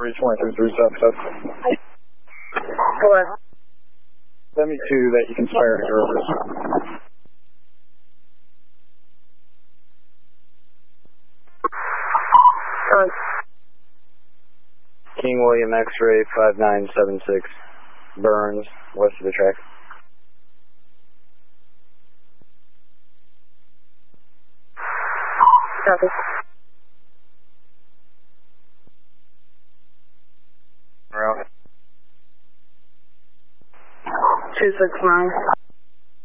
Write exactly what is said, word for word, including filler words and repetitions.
three twenty-three three seven seven. Hello. Send me two that you can fire to Grover's. Hello. King William X-ray five nine seven six, Burns, west of the track. Copy. Route. two six nine.